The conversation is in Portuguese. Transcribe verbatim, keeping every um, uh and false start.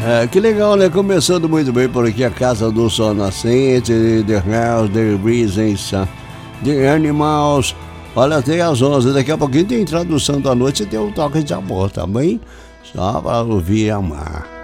É, que legal, né? Começando muito bem por aqui, a Casa do Sol Nascente, The House, The Reason, The Animals. Olha, até às onze, daqui a pouquinho tem tradução da noite e tem um toque de amor também, só para ouvir e amar.